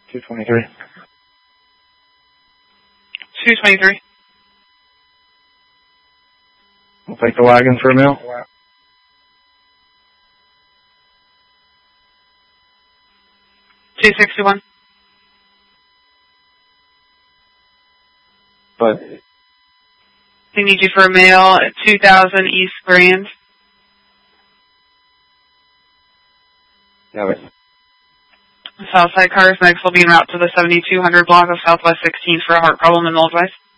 223. 223. We'll take the wagon for a meal. 261. But They need you for a mail at 2000 East Grand. got it. Southside cars next will be en route to the 7200 block of Southwest 16 for a heart problem in Old West.